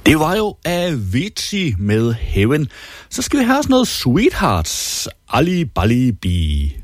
Det var jo Avicii med Heaven. Så skal vi have sådan noget Sweethearts, Ali Bali Bi.